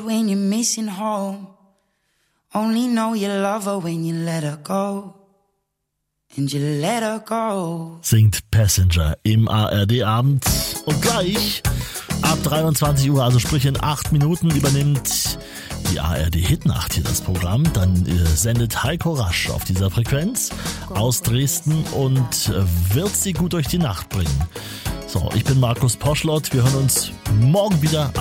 when you're missing home. Only know you love her when you let her go. And you let her go. Singt Passenger im ARD-Abend. Und gleich ab 23 Uhr, also sprich in 8 Minuten, übernimmt die ARD-Hitnacht hier das Programm. Dann sendet Heiko Rasch auf dieser Frequenz aus Dresden und wird sie gut durch die Nacht bringen. So, ich bin Markus Poschlott. Wir hören uns morgen wieder.